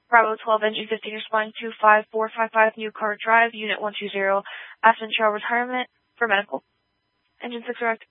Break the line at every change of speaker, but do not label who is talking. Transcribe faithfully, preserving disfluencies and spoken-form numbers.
Bravo twelve, engine fifteen, responding to five four five five New Car Drive, Unit one two zero, Aspen Trail Retirement for medical. Engine six, direct.